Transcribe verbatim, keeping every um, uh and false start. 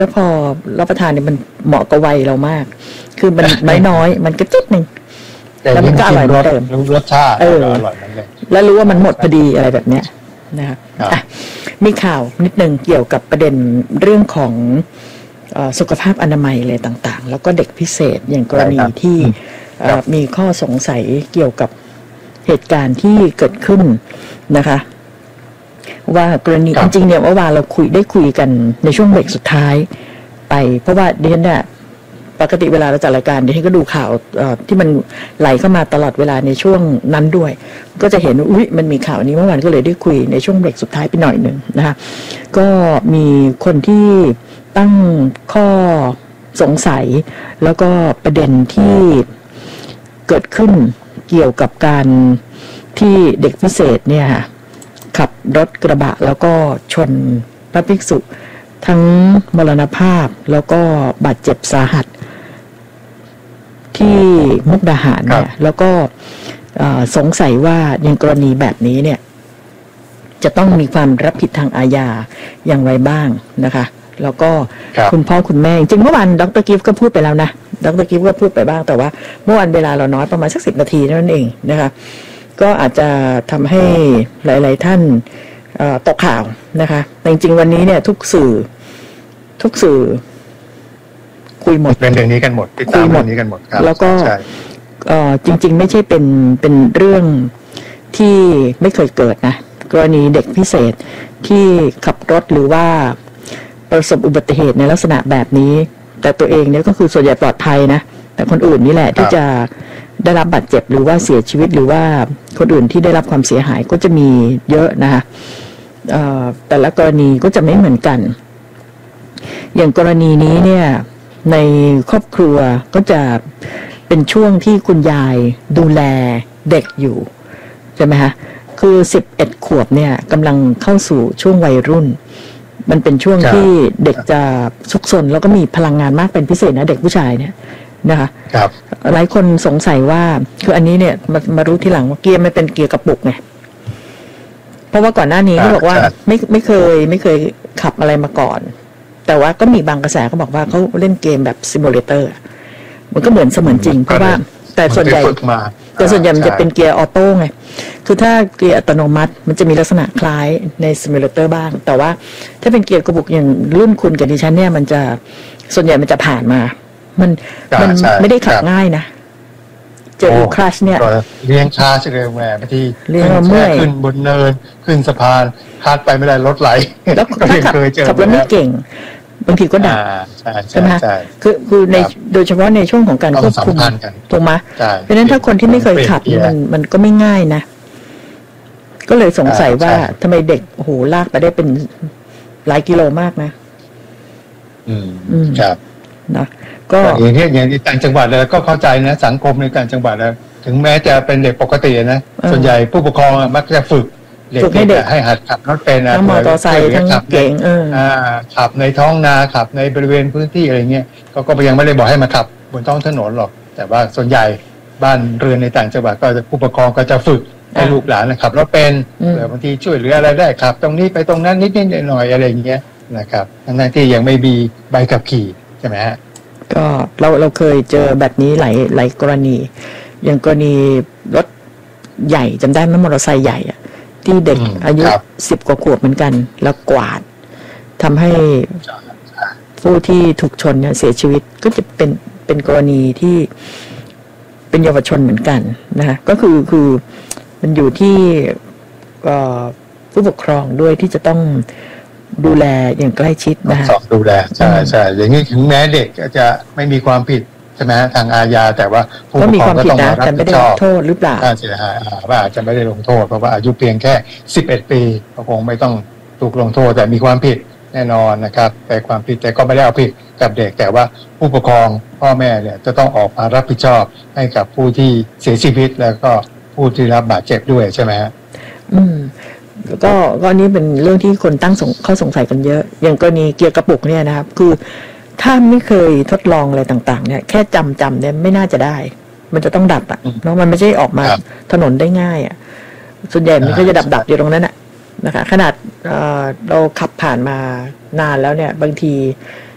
แล้วพอรับประทานเนี่ยมันเหมาะกับวัยเรามากคือมันน้อยๆมันก็จิ๊ดนึงแล้วมันก็อร่อยเหมือนเดิมรสชาติอร่อยเหมือนเดิมแล้วรู้ว่ามันหมดพอดีอะไรแบบเนี้ยนะคะมีข่าวนิดนึงเกี่ยวกับประเด็นเรื่องของสุขภาพอนามัยอะไรต่างๆแล้วก็เด็กพิเศษอย่างกรณีที่มีข้อสงสัยเกี่ยวกับเหตุการณ์ที่เกิดขึ้นนะคะว่ากรณีจริงๆเนี่ยเมื่อวานเราคุยได้คุยกันในช่วงเบรกสุดท้ายไปเพราะว่าดิฉันเนี่ยปกติเวลาเราจัดรายการดิฉันก็ดูข่าวที่มันไหลเข้ามาตลอดเวลาในช่วงนั้นด้วยก็จะเห็นอุ๊ยมันมีข่าวนี้เมื่อวานก็เลยได้คุยในช่วงเบรกสุดท้ายไปหน่อยหนึ่งนะคะก็มีคนที่ตั้งข้อสงสัยแล้วก็ประเด็นที่เกิดขึ้นเกี่ยวกับการที่เด็กพิเศษเนี่ยขับรถกระบะแล้วก็ชนพระภิกษุทั้งมรณภาพแล้วก็บาดเจ็บสาหัสที่มุกดาหารเนี่ยแล้วก็สงสัยว่าในกรณีแบบนี้เนี่ยจะต้องมีความรับผิดทางอาญาอย่างไรบ้างนะคะแล้วก็คุณพ่อคุณแม่จริงเมื่อวานดร.กิฟต์ก็พูดไปแล้วนะดร.กิฟต์ก็พูดไปบ้างแต่ว่าเมื่อวานเวลาเราน้อยประมาณสักสิบนาทีนั่นเองนะคะก็อาจจะทำให้หลายๆท่านตกข่าวนะคะแต่จริงๆวันนี้เนี่ยทุกสื่อทุกสื่อคุยหมดเป็นเรื่องนี้กันหมดติดตามเรื่องนี้กันหมดครับแล้วก็จริงๆไม่ใช่เป็นเป็นเรื่องที่ไม่เคยเกิดนะกรณีเด็กพิเศษที่ขับรถหรือว่าประสบอุบัติเหตุในลักษณะแบบนี้แต่ตัวเองเนี่ยก็คือส่วนใหญ่ปลอดภัยนะแต่คนอื่นนี่แหละที่จะได้รับบาดเจ็บหรือว่าเสียชีวิตหรือว่าคนอื่นที่ได้รับความเสียหายก็จะมีเยอะนะคะแต่ละกรณีก็จะไม่เหมือนกันอย่างกรณีนี้เนี่ยในครอบครัวก็จะเป็นช่วงที่คุณยายดูแลเด็กอยู่ใช่ไหมคะคือสิบเอ็ดขวบเนี่ยกำลังเข้าสู่ช่วงวัยรุ่นมันเป็นช่วงที่เด็กจะซุกซนแล้วก็มีพลังงานมากเป็นพิเศษนะเด็กผู้ชายเนี่ยนะคะหลายคนสงสัยว่าคืออันนี้เนี่ยมามารู้ทีหลังว่าเกียร์ไม่เป็นเกียร์กระปุกไงเพราะว่าก่อนหน้านี้เขาบอกว่าไม่ไม่เคยไม่เคยขับอะไรมาก่อนแต่ว่าก็มีบางกระแสเขาบอกว่าเขาเล่นเกมแบบซิมูเลเตอร์มันก็เหมือนเสมือนจริงเพราะว่าแต่ส่วนใหญ่แต่ส่วนใหญ่มันจะเป็นเกียร์ออโต้ไงคือถ้าเกียร์อัตโนมัติมันจะมีลักษณะคล้ายในซิมูเลเตอร์บ้างแต่ว่าถ้าเป็นเกียร์กระปุกอย่างรุ่นคุณกับดิฉันเนี่ยมันจะส่วนใหญ่มันจะผ่านมามันมันไม่ได้ขับง่ายนะเจอคลัชเนี่ยเลี้ยงช้าเฉยๆแหมบางทีเลี้ยงเมื่อยขึ้นบนเนินขึ้นสะพานคาดไปไม่ได้รถไหลแล้วถ้าขับขับแล้วไม่เก่งบางทีก็ดับใช่ไหมคือคือในโดยเฉพาะในช่วงของการควบคุมถูกไหมเพราะฉะนั้นถ้าคนที่ไม่เคยขับมันมันก็ไม่ง่ายนะก็เลยสงสัยว่าทำไมเด็กโอ้โหลากไปได้เป็นหลายกิโลมากนะอืมครับนะก็อย่างที่อย่างที่ต่างจังหวัดเลยก็เข้าใจนะสังคมในต่างจังหวัดแล้วถึงแม้จะเป็นเด็กปกตินะส่วนใหญ่ผู้ปกครองมักจะฝึกเด็กให้เด็กให้หัดขับรถเป็นนะมอเตอร์ไซค์ทั้งเก่งเออขับในท้องนาขับในบริเวณพื้นที่อะไรเงี้ยก็ก็ยังไม่ได้บอกให้มาขับบนท้องถนนหรอกแต่ว่าส่วนใหญ่บ้านเรือนในต่างจังหวัดก็ผู้ปกครองก็จะฝึกให้ลูกหลานขับรถเป็นบางทีช่วยเหลืออะไรได้ขับตรงนี้ไปตรงนั้นนิดนิดหน่อยอะไรอย่างเงี้ยนะครับทั้งที่ยังไม่มีใบขับขี่ใช่ไหมฮะก็เราเราเคยเจอแบบนี้หลายหลายกรณีอย่างกรณีรถใหญ่จำได้ไหมมอเตอร์ไซค์ใหญ่อะที่เด็กอายุสิบกว่าขวบเหมือนกันแล้วกวาดทำให้ผู้ที่ถูกชนเนี่ยเสียชีวิตก็จะเป็นเป็นกรณีที่เป็นเยาวชนเหมือนกันนะคะก็คือคือมันอยู่ที่ผู้ปกครองด้วยที่จะต้องดูแลอย่างใกล้ชิดนะคะสอบดูแลใช่ใช่อย่างนี้ถึงแม้เด็กจะไม่มีความผิดใช่ไหมทางอาญาแต่ว่าผู้ปกครองก็ต้องมารับผิดชอบโทษหรือเปล่าค่าเสียหายว่าอาจจะไม่ได้ลงโทษเพราะว่าอายุเพียงแค่สิบเอ็ดปีก็คงไม่ต้องถูกลงโทษแต่มีความผิดแน่นอนนะครับแต่ความผิดแต่ก็ไม่ได้เอาผิดกับเด็กแต่ว่าผู้ปกครองพ่อแม่เนี่ยจะต้องออกมารับผิดชอบให้กับผู้ที่เสียชีวิตแล้วก็ผู้ที่รับบาดเจ็บด้วยใช่ไหมฮะอืมก็ก็นี้เป็นเรื่องที่คนตั้งข้อสงสัยกันเยอะอย่างกรณีเกียร์กระปุกเนี่ยนะครับคือถ้าไม่เคยทดลองอะไรต่างๆเนี่ยแค่จำจำเนี่ยไม่น่าจะได้มันจะต้องดับอ่ะเนาะมันไม่ใช่ออกมาถนนได้ง่ายอ่ะส่วนใหญ่มันก็จะดับดับอยู่ตรงนั้นอ่ะนะคะขนาดเราขับผ่านมานานแล้วเนี่ยบางที